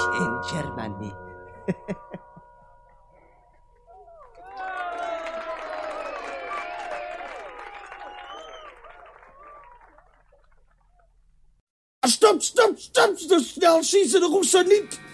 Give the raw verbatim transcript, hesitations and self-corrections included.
in Germany. Stop, stop, stop, zo snel zien ze de Russen niet.